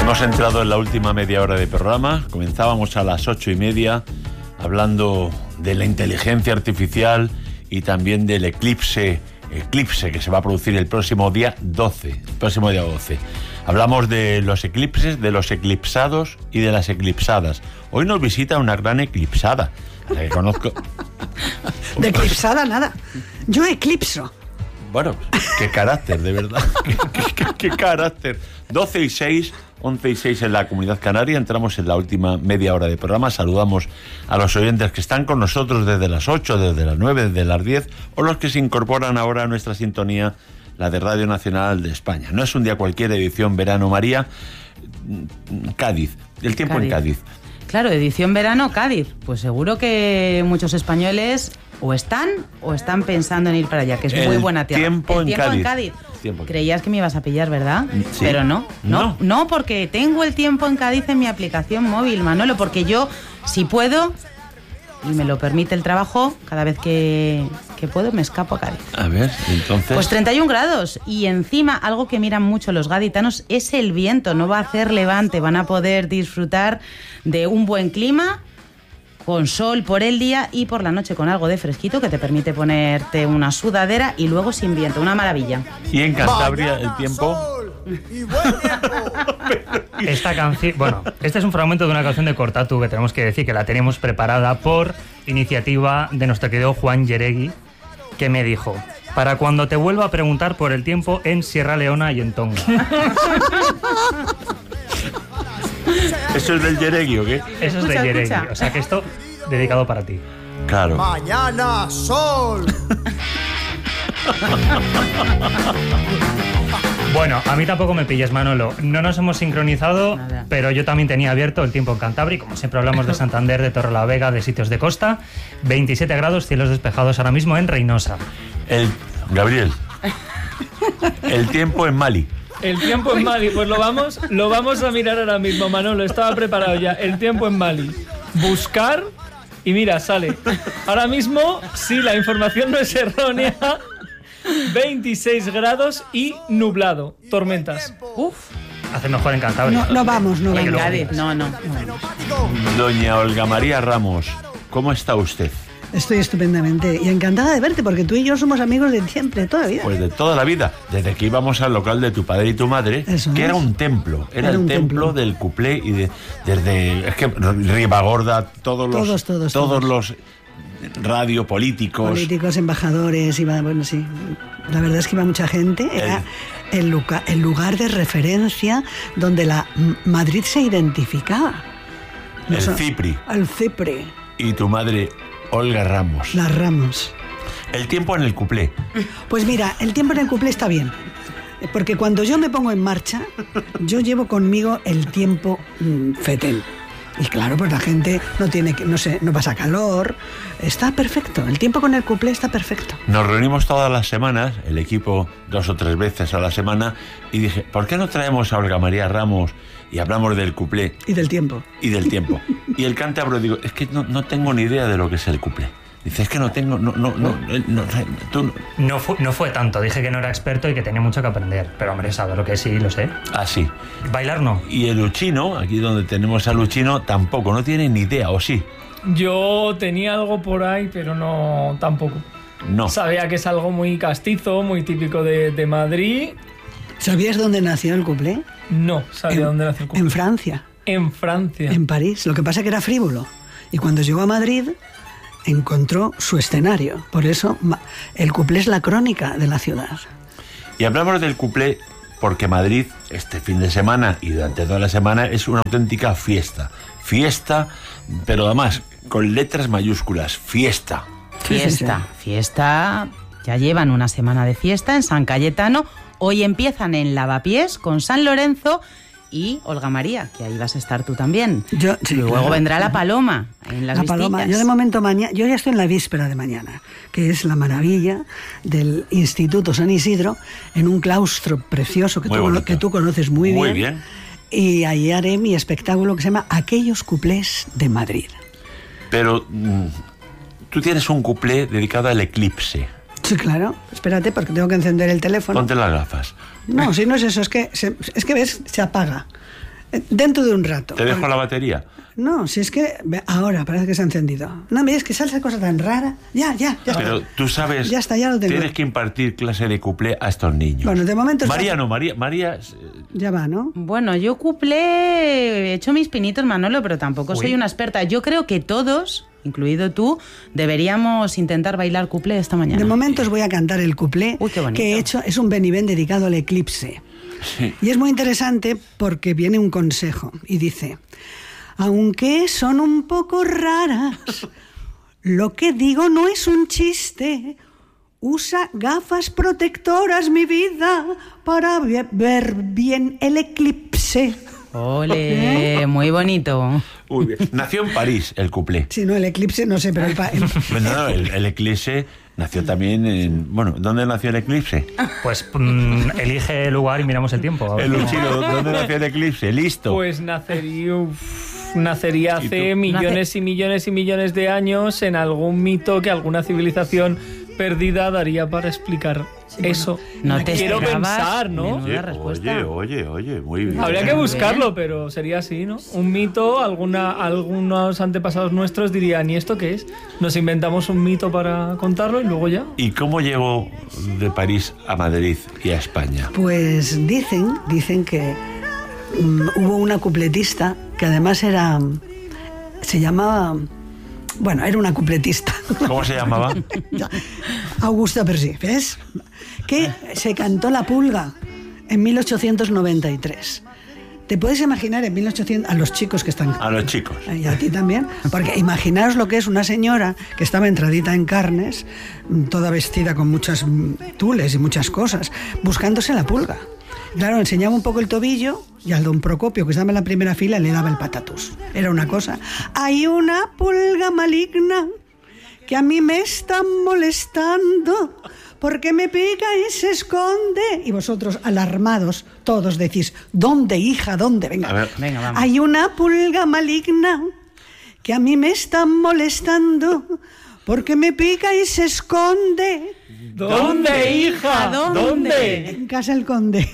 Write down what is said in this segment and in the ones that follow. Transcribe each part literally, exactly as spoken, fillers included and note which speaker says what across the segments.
Speaker 1: Hemos entrado en la última media hora de programa. Comenzábamos a las ocho y media hablando de la inteligencia artificial y también del eclipse, eclipse que se va a producir el próximo día doce. El próximo día doce. Hablamos de los eclipses, de los eclipsados y de las eclipsadas. Hoy nos visita una gran eclipsada, a la que conozco.
Speaker 2: De eclipsada nada. Yo eclipso.
Speaker 1: Bueno, qué carácter, de verdad. qué, qué, qué carácter. doce y seis, once y seis en la Comunidad Canaria. Entramos en la última media hora de programa. Saludamos a los oyentes que están con nosotros desde las ocho, desde las nueve, desde las diez, o los que se incorporan ahora a nuestra sintonía, la de Radio Nacional de España. No es un día cualquiera, edición verano, María. Cádiz, el tiempo Cádiz. En Cádiz.
Speaker 3: Claro, edición verano, Cádiz. Pues seguro que muchos españoles o están o están pensando en ir para allá, que es
Speaker 1: el
Speaker 3: muy buena tierra.
Speaker 1: Tiempo
Speaker 3: el
Speaker 1: en
Speaker 3: tiempo
Speaker 1: Cádiz.
Speaker 3: en Cádiz.
Speaker 1: Tiempo.
Speaker 3: Creías que me ibas a pillar, ¿verdad?
Speaker 1: Sí.
Speaker 3: Pero no, no,
Speaker 1: no,
Speaker 3: no, porque tengo el tiempo en Cádiz en mi aplicación móvil, Manolo, porque yo, si puedo, y me lo permite el trabajo, cada vez que, que puedo me escapo a Cádiz.
Speaker 1: A ver, entonces...
Speaker 3: Pues treinta y un grados, y encima algo que miran mucho los gaditanos es el viento, no va a hacer levante, van a poder disfrutar de un buen clima, con sol por el día y por la noche con algo de fresquito que te permite ponerte una sudadera y luego sin viento, una maravilla.
Speaker 1: Y en Cantabria el tiempo...
Speaker 4: Esta canción, bueno, este es un fragmento de una canción de Cortatu que tenemos que decir que la tenemos preparada por iniciativa de nuestro querido Juan Yeregui, que me dijo: para cuando te vuelva a preguntar por el tiempo en Sierra Leona y en Tonga.
Speaker 1: ¿Eso es del Yeregui o qué?
Speaker 4: Eso es de Yeregui, o sea que esto dedicado para ti.
Speaker 1: Claro.
Speaker 5: Mañana sol.
Speaker 4: Bueno, a mí tampoco me pilles, Manolo. No nos hemos sincronizado,
Speaker 3: Nada.
Speaker 4: pero yo también tenía abierto el tiempo en Cantabria. Como siempre hablamos de Santander, de Torrelavega, de sitios de costa. veintisiete grados, cielos despejados ahora mismo en Reynosa.
Speaker 1: El... Gabriel. El tiempo en Mali.
Speaker 6: El tiempo en Mali, pues lo vamos, lo vamos a mirar ahora mismo, Manolo. Estaba preparado ya. El tiempo en Mali. Buscar y mira, sale. Ahora mismo, sí, la información no es errónea. veintiséis grados y nublado. Tormentas.
Speaker 3: Uf,
Speaker 4: Hace mejor en Cantabria.
Speaker 2: No, no vamos, no
Speaker 3: en
Speaker 2: vamos.
Speaker 3: Cádiz, no, no. no.
Speaker 1: Doña Olga María Ramos, ¿cómo está usted?
Speaker 2: Estoy estupendamente y encantada de verte porque tú y yo somos amigos de siempre, de toda la vida.
Speaker 1: Pues de toda la vida, desde que íbamos al local de tu padre y tu madre,
Speaker 2: Eso
Speaker 1: que
Speaker 2: es.
Speaker 1: era un templo, era,
Speaker 2: Era
Speaker 1: el
Speaker 2: un
Speaker 1: templo,
Speaker 2: templo.
Speaker 1: del cuplé y de, desde, es que Ribagorda, todos los,
Speaker 2: Todos, todos,
Speaker 1: todos
Speaker 2: todos.
Speaker 1: los radiopolíticos.
Speaker 2: Políticos, embajadores, iba, bueno, sí. La verdad es que iba mucha gente. Era el, lugar, el lugar de referencia donde la M- Madrid se identificaba.
Speaker 1: El
Speaker 2: Eso-
Speaker 1: Cipri.
Speaker 2: El Cipri.
Speaker 1: Y tu madre, Olga Ramos.
Speaker 2: Las Ramos.
Speaker 1: El tiempo en el cuplé.
Speaker 2: Pues mira, el tiempo en el cuplé está bien. Porque cuando yo me pongo en marcha, yo llevo conmigo el tiempo mmm, fetén. Y claro, pues la gente no tiene que, no sé, no pasa calor. Está perfecto. El tiempo con el cuplé está perfecto.
Speaker 1: Nos reunimos todas las semanas, el equipo dos o tres veces a la semana, y dije, ¿por qué no traemos a Olga María Ramos y hablamos del cuplé
Speaker 2: Y del tiempo.
Speaker 1: y del tiempo? Y el cántabro, digo, es que no, no tengo ni idea de lo que es el cuplé. Dice, es que no tengo, no, no, no, no, no, tú...
Speaker 4: No fue, no fue tanto, dije que no era experto y que tenía mucho que aprender. Pero hombre, sabe lo que sí, lo sé.
Speaker 1: Ah, sí.
Speaker 4: Bailar no.
Speaker 1: Y el Luchino, aquí donde tenemos a Luchino, tampoco, no tiene ni idea, ¿o sí?
Speaker 6: Yo tenía algo por ahí, pero no tampoco.
Speaker 1: No.
Speaker 6: Sabía que es algo muy castizo, muy típico de, de Madrid.
Speaker 2: ¿Sabías dónde nació el cuplé?
Speaker 6: No sabía
Speaker 2: En-
Speaker 6: dónde nació el cuplé.
Speaker 2: En Francia,
Speaker 6: En Francia.
Speaker 2: en París. Lo que pasa es que era frívolo. Y cuando llegó a Madrid, encontró su escenario. Por eso, ma- el cuplé es la crónica de la ciudad.
Speaker 1: Y hablamos del cuplé porque Madrid, este fin de semana y durante toda la semana, es una auténtica fiesta. Fiesta, pero además con letras mayúsculas, fiesta.
Speaker 3: Fiesta,
Speaker 2: Sí, sí,
Speaker 3: fiesta. Ya llevan una semana de fiesta en San Cayetano. Hoy empiezan en Lavapiés con San Lorenzo y Olga María, que ahí vas a estar tú también.
Speaker 2: Yo, sí,
Speaker 3: Luego
Speaker 2: claro.
Speaker 3: vendrá la Paloma en las
Speaker 2: La Paloma.
Speaker 3: Vistillas.
Speaker 2: Yo de momento mañana, yo ya estoy en la víspera de mañana, que es la maravilla del Instituto San Isidro, en un claustro precioso que,
Speaker 1: Muy
Speaker 2: tú,
Speaker 1: bonito.
Speaker 2: que tú conoces muy,
Speaker 1: Muy
Speaker 2: bien.
Speaker 1: bien.
Speaker 2: Y ahí haré mi espectáculo que se llama Aquellos cuplés de Madrid.
Speaker 1: Pero mm, tú tienes un cuplé dedicado al eclipse.
Speaker 2: Sí, claro. Espérate, porque tengo que encender el teléfono.
Speaker 1: Ponte las gafas.
Speaker 2: No, si no es eso, es que, se, es que ves, se apaga. Dentro de un rato.
Speaker 1: ¿Te dejo la batería?
Speaker 2: No, si es que ahora parece que se ha encendido. No, ves que sale esa cosa tan rara. Ya, ya, ya
Speaker 1: Pero
Speaker 2: está.
Speaker 1: tú sabes,
Speaker 2: Ya está, ya lo tengo.
Speaker 1: tienes que impartir clase de cuplé a estos niños.
Speaker 2: Bueno, de momento...
Speaker 1: María
Speaker 2: está-
Speaker 1: no, María, María...
Speaker 2: Ya va, ¿no?
Speaker 3: Bueno, yo cuplé, he hecho mis pinitos, Manolo, pero tampoco
Speaker 4: Uy.
Speaker 3: soy una experta. Yo creo que todos, incluido tú, deberíamos intentar bailar cuplé esta mañana.
Speaker 2: De momento os voy a cantar el cuplé
Speaker 3: Uy, qué bonito.
Speaker 2: que he hecho. Es un Benivén dedicado al eclipse. Y es muy interesante porque viene un consejo y dice: aunque son un poco raras, lo que digo no es un chiste. Usa gafas protectoras, mi vida, para ve- ver bien el eclipse.
Speaker 3: Ole, muy bonito.
Speaker 1: Uy, bien. Nació en París el cuplé.
Speaker 2: Si no, el eclipse, no sé, pero el... pa- el-
Speaker 1: Bueno, no, el, el eclipse nació también en... Bueno, ¿dónde nació el eclipse?
Speaker 4: Pues mm, elige el lugar y miramos el tiempo. a ver
Speaker 1: El
Speaker 4: cómo-
Speaker 1: Luchino, ¿dónde nació el eclipse? Listo.
Speaker 6: Pues nacería, uf, nacería
Speaker 1: ¿Y
Speaker 6: hace
Speaker 1: tú?
Speaker 6: millones y millones y millones de años en algún mito que alguna civilización perdida daría para explicar eso.
Speaker 3: No te
Speaker 6: Quiero
Speaker 3: esperabas
Speaker 6: pensar, ¿no?
Speaker 3: menuda respuesta.
Speaker 1: oye, oye, oye, muy bien.
Speaker 6: Habría que
Speaker 3: Muy
Speaker 6: buscarlo, pero sería así, ¿no? Un mito, alguna, algunos antepasados nuestros dirían, ¿y esto qué es? Nos inventamos un mito para contarlo y luego ya.
Speaker 1: ¿Y cómo llegó de París a Madrid y a España?
Speaker 2: Pues dicen, dicen que mm, hubo una cupletista que además era, se llamaba, bueno, era una cupletista,
Speaker 1: ¿Cómo se llamaba?
Speaker 2: Augusta Persí, ¿ves? Que se cantó La Pulga en mil ochocientos noventa y tres. ¿Te puedes imaginar en mil ochocientos a los chicos que están...
Speaker 1: A los chicos.
Speaker 2: Y a ti también, porque imaginaos lo que es una señora que estaba entradita en carnes, toda vestida con muchas tules y muchas cosas, buscándose la pulga. Claro, enseñaba un poco el tobillo y al don Procopio, que estaba en la primera fila, le daba el patatús. Era una cosa. Hay una pulga maligna que a mí me está molestando porque me pica y se esconde. Y vosotros, alarmados, todos decís, ¿dónde, hija? ¿Dónde? Venga.
Speaker 1: A ver.
Speaker 3: Venga, vamos.
Speaker 2: Hay una pulga maligna que a mí me está molestando porque me pica y se esconde.
Speaker 6: ¿Dónde, hija?
Speaker 3: ¿Dónde?
Speaker 6: ¿Dónde?
Speaker 2: En casa del conde.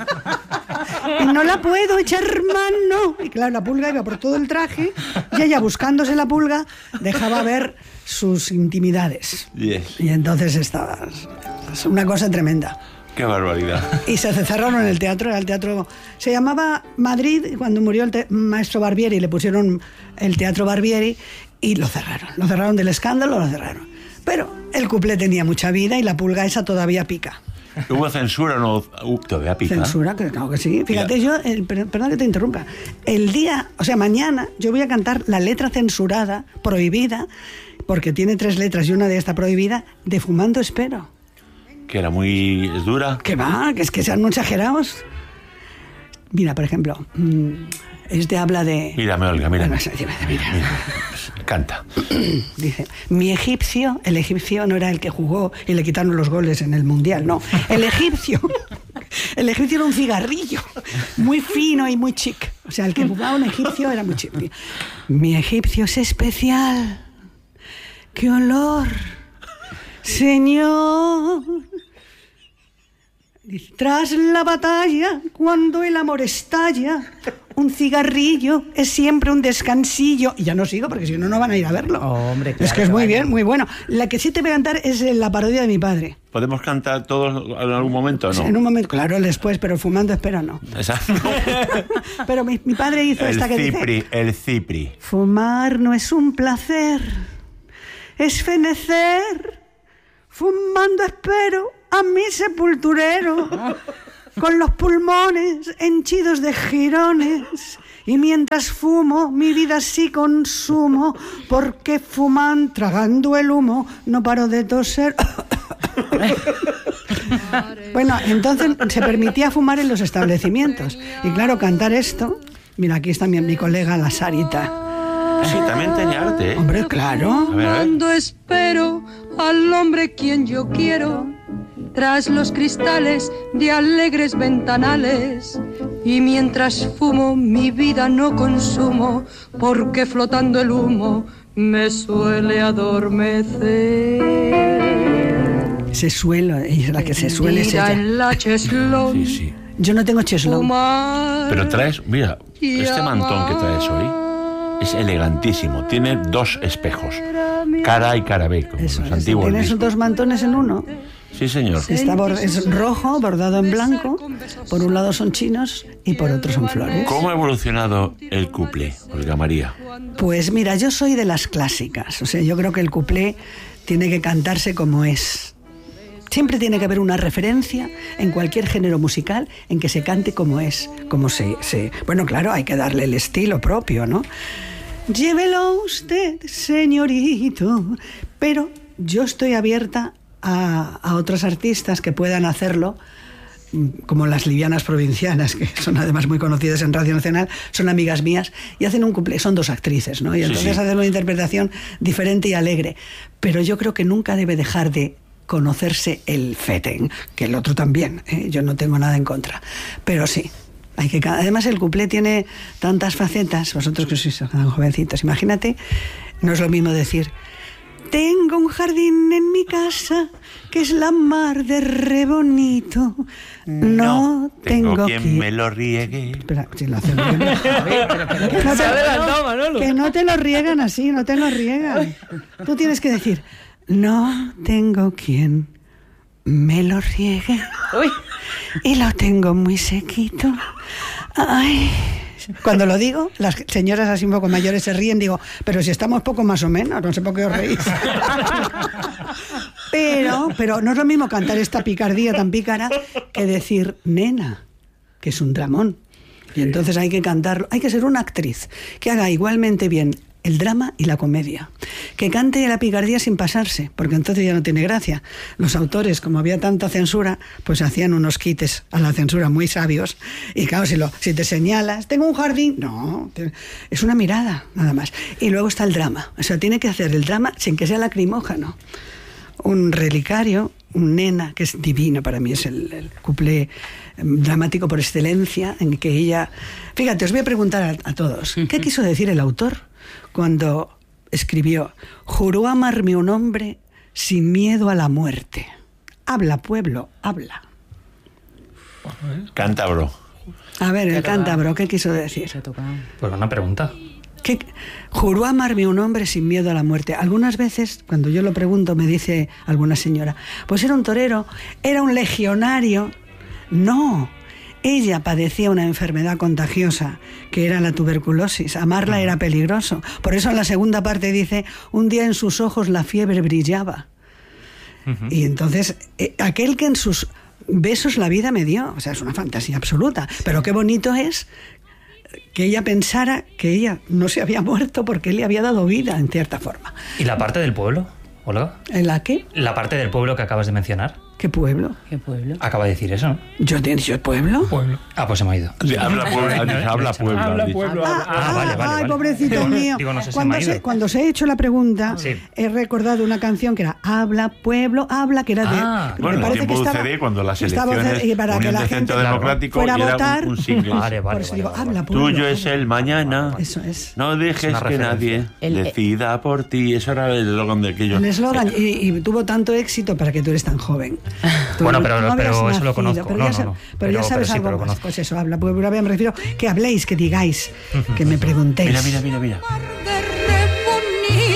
Speaker 2: Y no la puedo echar mano. Y claro, la pulga iba por todo el traje y ella, buscándose la pulga, dejaba ver sus intimidades.
Speaker 1: Yes.
Speaker 2: Y entonces estaba... Es una cosa tremenda.
Speaker 1: Qué barbaridad.
Speaker 2: Y se cerraron el teatro, era el teatro... Se llamaba Madrid, y cuando murió el te- maestro Barbieri, le pusieron el Teatro Barbieri y lo cerraron. Lo cerraron del escándalo, lo cerraron. Pero el cuplé tenía mucha vida y la pulga esa todavía pica.
Speaker 1: ¿Hubo censura o no? Uh, todavía pica.
Speaker 2: Censura, que claro que sí. Fíjate, yo, el, per- perdón que te interrumpa, el día, o sea, mañana yo voy a cantar la letra censurada, prohibida, porque tiene tres letras y una de esta prohibida, de Fumando Espero.
Speaker 1: Que era muy es dura.
Speaker 2: Que va, que es que sean muy exagerados. Mira, por ejemplo, mm, este habla de...
Speaker 1: Mírame, Olga, mírame.
Speaker 2: Bueno, mira, mira.
Speaker 1: Mira, canta.
Speaker 2: Dice, mi egipcio, el egipcio no era el que jugó y le quitaron los goles en el Mundial, no. El egipcio, el egipcio era un cigarrillo, muy fino y muy chic. O sea, el que jugaba un egipcio era muy chic. Mi egipcio es especial. ¡Qué olor, señor! Dice, tras la batalla, cuando el amor estalla, un cigarrillo es siempre un descansillo. Y ya no sigo, porque si no, no van a ir a verlo.
Speaker 3: Hombre,
Speaker 2: es
Speaker 3: claro
Speaker 2: que es
Speaker 3: que
Speaker 2: muy
Speaker 3: vayan.
Speaker 2: bien, muy bueno. La que sí te voy a cantar es la parodia de mi padre.
Speaker 1: ¿Podemos cantar todos en algún momento o no?
Speaker 2: En un momento, claro, después, pero fumando espero no.
Speaker 1: Exacto.
Speaker 2: Pero mi, mi padre hizo
Speaker 1: El
Speaker 2: esta que
Speaker 1: cipri,
Speaker 2: dice...
Speaker 1: el cipri.
Speaker 2: Fumar no es un placer, es fenecer. Fumando espero a mi sepulturero, con los pulmones henchidos de jirones. Y mientras fumo, mi vida sí consumo, porque fuman, tragando el humo, no paro de toser. Bueno, entonces se permitía fumar en los establecimientos. Y claro, cantar esto... Mira, aquí está mi, mi colega la Sarita.
Speaker 1: Sí, también tenía arte, ¿eh?
Speaker 2: Hombre, claro.
Speaker 1: A ver, a ver.
Speaker 7: Cuando espero al hombre quien yo quiero, tras los cristales de alegres ventanales, y mientras fumo mi vida no consumo, porque flotando el humo me suele adormecer.
Speaker 2: Se suelo, es la que se suele
Speaker 7: Tendida
Speaker 2: sellar.
Speaker 7: en la cheslón,
Speaker 1: Sí, sí.
Speaker 2: Yo no tengo cheslón.
Speaker 7: fumar.
Speaker 1: Pero traes, mira,
Speaker 7: y
Speaker 1: este mantón que traes hoy es elegantísimo. Tiene dos espejos, cara A y cara B, como
Speaker 2: Eso
Speaker 1: los
Speaker 2: es.
Speaker 1: antiguos
Speaker 2: Tienes
Speaker 1: discos.
Speaker 2: dos mantones en uno.
Speaker 1: Sí, señor.
Speaker 2: Está bor- es rojo, bordado en blanco. Por un lado son chinos y por otro son flores.
Speaker 1: ¿Cómo ha evolucionado el cuplé, Olga María?
Speaker 2: Pues mira, yo soy de las clásicas. O sea, yo creo que el cuplé tiene que cantarse como es. Siempre tiene que haber una referencia en cualquier género musical en que se cante como es, como se, se... Bueno, claro, hay que darle el estilo propio, ¿no? Llévelo usted, señorito. Pero yo estoy abierta a, a otros artistas que puedan hacerlo, como las livianas provincianas, que son además muy conocidas en Radio Nacional, son amigas mías, y hacen un cuplé, son dos actrices, ¿no? Y entonces
Speaker 1: sí.
Speaker 2: hacen una interpretación diferente y alegre. Pero yo creo que nunca debe dejar de conocerse el feten, que el otro también, ¿eh? Yo no tengo nada en contra. Pero sí, hay que... Además el cuplé tiene tantas facetas, vosotros que sois tan jovencitos, imagínate, no es lo mismo decir... Tengo un jardín en mi casa que es la mar de re bonito. No, tengo,
Speaker 1: quien
Speaker 2: que...
Speaker 1: me lo riegue.
Speaker 2: Espera, si lo hacemos bien. Que no
Speaker 6: Se
Speaker 2: te-
Speaker 6: ha adelantado, Manolo.
Speaker 2: que no te lo riegan así, no te lo riegan. Tú tienes que decir, no tengo quien me lo riegue. Y lo tengo muy sequito. Ay... Cuando lo digo, las señoras así un poco mayores se ríen, digo, pero si estamos poco más o menos, no sé por qué os reís. Pero, pero no es lo mismo cantar esta picardía tan pícara que decir nena, que es un dramón. Y entonces hay que cantarlo, hay que ser una actriz que haga igualmente bien el drama y la comedia, que cante la picardía sin pasarse, porque entonces ya no tiene gracia. Los autores, como había tanta censura, pues hacían unos quites a la censura muy sabios, y claro, si, lo, si te señalas, tengo un jardín, no, te, es una mirada, nada más. Y luego está el drama, o sea, tiene que hacer el drama sin que sea lacrimógeno. Un relicario, un nena, que es divino para mí, es el, el cuplé dramático por excelencia, en que ella... Fíjate, os voy a preguntar a, a todos, ¿qué quiso decir el autor cuando escribió: juró amarme un hombre sin miedo a la muerte? Habla, pueblo, habla.
Speaker 1: Cántabro.
Speaker 2: A ver, el cántabro, ¿qué quiso decir?
Speaker 3: Se toca.
Speaker 4: Pues una pregunta.
Speaker 2: ¿Qué? Juró amarme un hombre sin miedo a la muerte. Algunas veces, cuando yo lo pregunto, me dice alguna señora, pues era un torero, era un legionario. No, ella padecía una enfermedad contagiosa, que era la tuberculosis. Amarla era peligroso. Por eso en la segunda parte dice, un día en sus ojos la fiebre brillaba. Uh-huh. Y entonces, eh, aquel que en sus besos la vida me dio, o sea, es una fantasía absoluta. Pero qué bonito es que ella pensara que ella no se había muerto porque él le había dado vida, en cierta forma.
Speaker 4: ¿Y la parte del pueblo, Olga?
Speaker 2: ¿En la qué?
Speaker 4: La parte del pueblo que acabas de mencionar.
Speaker 2: ¿Qué pueblo?
Speaker 3: ¿Qué pueblo?
Speaker 4: Acaba de decir eso, ¿no?
Speaker 2: ¿Yo te he dicho pueblo?
Speaker 6: Pueblo.
Speaker 4: Ah, pues se me ha ido.
Speaker 1: Habla pueblo, ha dicho, habla pueblo. ha
Speaker 6: Habla
Speaker 1: dicho.
Speaker 6: pueblo.
Speaker 2: Ah,
Speaker 6: habla-
Speaker 4: Ah, vale, vale,
Speaker 2: ay,
Speaker 4: vale.
Speaker 2: pobrecito
Speaker 4: Digo,
Speaker 2: mío.
Speaker 4: digo, no sé si
Speaker 2: cuando,
Speaker 4: me ha
Speaker 2: se,
Speaker 4: ido.
Speaker 2: cuando se ha hecho la pregunta,
Speaker 4: Sí.
Speaker 2: he recordado una canción que era Habla, pueblo, habla, que era de...
Speaker 4: Ah,
Speaker 2: me
Speaker 1: Bueno, en
Speaker 2: parece
Speaker 1: tiempo
Speaker 2: que
Speaker 1: de
Speaker 2: estaba-
Speaker 1: U C D, cuando las
Speaker 2: estaba
Speaker 1: elecciones,
Speaker 2: y para que
Speaker 1: Unión
Speaker 2: la
Speaker 1: de
Speaker 2: gente
Speaker 1: Centro Democrático,
Speaker 2: fuera a
Speaker 1: y era
Speaker 2: votar.
Speaker 1: un, un single.
Speaker 4: Vale, vale,
Speaker 2: Por eso
Speaker 4: vale,
Speaker 2: digo,
Speaker 4: vale,
Speaker 2: habla,
Speaker 4: vale.
Speaker 2: pueblo.
Speaker 1: Tuyo es el mañana.
Speaker 2: Eso es.
Speaker 1: No dejes
Speaker 4: una
Speaker 1: que
Speaker 4: referencia.
Speaker 1: nadie
Speaker 3: El-
Speaker 1: decida por ti. Eso era el eslogan de aquello.
Speaker 2: El eslogan, y, y tuvo tanto éxito para que tú eres tan joven. Tú
Speaker 4: Bueno,
Speaker 2: no-
Speaker 4: pero-
Speaker 2: no habías
Speaker 4: pero eso lo
Speaker 2: nacido,
Speaker 4: conozco.
Speaker 2: Pero
Speaker 4: No,
Speaker 2: ya,
Speaker 4: no,
Speaker 2: sab-
Speaker 4: no.
Speaker 2: pero
Speaker 4: Pero-
Speaker 2: ya sabes
Speaker 4: pero sí,
Speaker 2: algo
Speaker 4: pero
Speaker 2: más.
Speaker 4: conozco.
Speaker 2: Pues eso, habla, pueblo, me refiero que habléis, que digáis, que me preguntéis.
Speaker 1: Mira, mira, mira, mira.
Speaker 7: de